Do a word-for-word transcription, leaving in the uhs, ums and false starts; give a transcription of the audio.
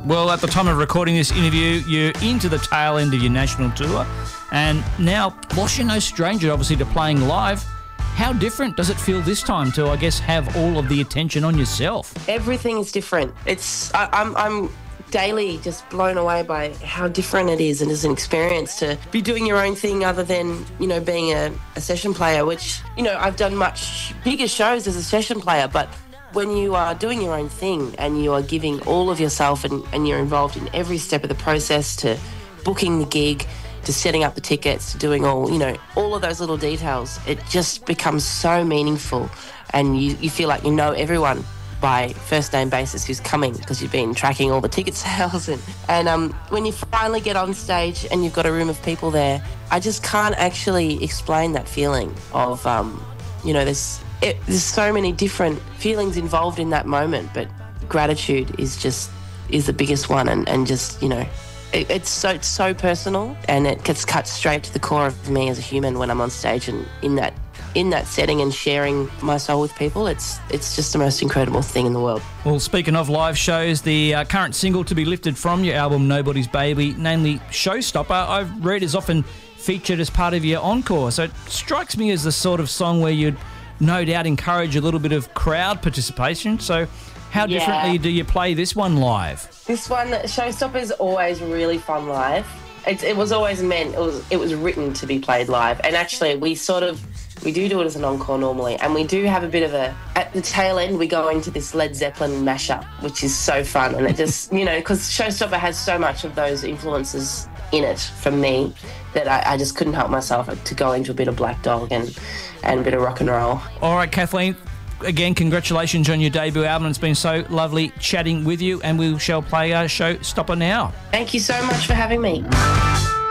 Well, at the time of recording this interview, you're into the tail end of your national tour, and now, whilst you're no stranger, obviously, to playing live, how different does it feel this time to, I guess, have all of the attention on yourself? Everything is different. It's I, I'm I'm daily just blown away by how different it is, and it's an experience to be doing your own thing other than, you know, being a, a session player, which, you know, I've done much bigger shows as a session player, but when you are doing your own thing and you are giving all of yourself and, and you're involved in every step of the process, to booking the gig, to setting up the tickets, to doing all, you know, all of those little details, it just becomes so meaningful, and you, you feel like you know everyone by first name basis who's coming, because you've been tracking all the ticket sales. And, and um, when you finally get on stage and you've got a room of people there, I just can't actually explain that feeling of, um, you know, there's, it, there's so many different feelings involved in that moment, but gratitude is just, is the biggest one, and, and just, you know, it, it's so it's so personal, and it gets cut straight to the core of me as a human when I'm on stage and in that in that setting and sharing my soul with people. It's it's just the most incredible thing in the world. Well, speaking of live shows, the uh, current single to be lifted from your album, Nobody's Baby, namely Showstopper, I've read is often featured as part of your encore. So it strikes me as the sort of song where you'd no doubt encourage a little bit of crowd participation. So how Yeah. differently do you play this one live? This one, Showstopper, is always really fun live. It, it was always meant, it was it was written to be played live. And actually, we sort of, we do do it as an encore normally, and we do have a bit of a, at the tail end, we go into this Led Zeppelin mashup, which is so fun. And it just, you know, because Showstopper has so much of those influences in it from me that I, I just couldn't help myself to go into a bit of Black Dog and, and a bit of rock and roll. All right, Kathleen, again, congratulations on your debut album. It's been so lovely chatting with you, and we shall play our Showstopper now. Thank you so much for having me.